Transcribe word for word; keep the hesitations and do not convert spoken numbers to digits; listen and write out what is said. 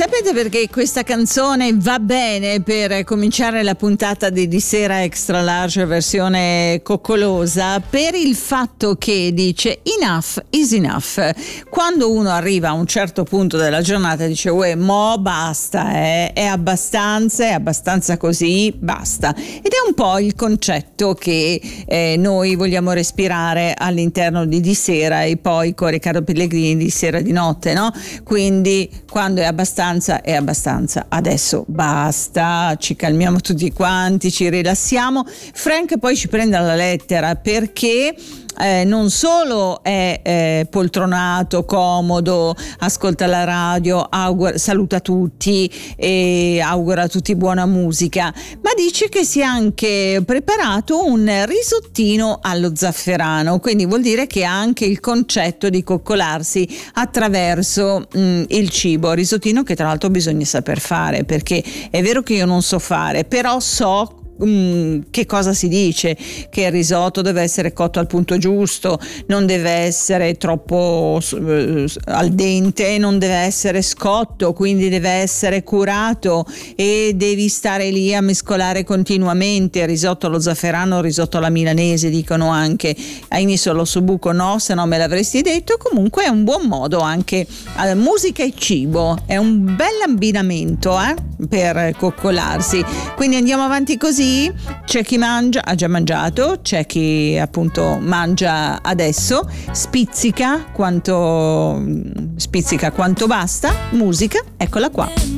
Sapete perché questa canzone va bene per cominciare la puntata di Di Sera Extra Large versione coccolosa? Per il fatto che dice enough is enough. Quando uno arriva a un certo punto della giornata dice uè, mo basta, eh, è abbastanza, è abbastanza così, basta. Ed è un po' il concetto che eh, noi vogliamo respirare all'interno di Di Sera e poi con Riccardo Pellegrini di Sera di Notte, no? Quindi quando è abbastanza è abbastanza, adesso basta, ci calmiamo tutti quanti, ci rilassiamo. Frank poi ci prende alla lettera perché Eh, non solo è eh, poltronato, comodo, ascolta la radio, augura, saluta tutti e augura a tutti buona musica, ma dice che si è anche preparato un risottino allo zafferano, quindi vuol dire che ha anche il concetto di coccolarsi attraverso mh, il cibo. Risottino che tra l'altro bisogna saper fare, perché è vero che io non so fare, però so Mm, che cosa si dice, che il risotto deve essere cotto al punto giusto, non deve essere troppo uh, al dente, non deve essere scotto, quindi deve essere curato e devi stare lì a mescolare continuamente. Il risotto allo zafferano, il risotto alla milanese dicono anche. Hai messo l'ossobuco? No, se no me l'avresti detto. Comunque è un buon modo anche, uh, musica e cibo, è un bel abbinamento eh, per coccolarsi, quindi andiamo avanti così. C'è chi mangia, ha già mangiato, c'è chi appunto mangia adesso, spizzica quanto spizzica quanto basta, musica, eccola qua.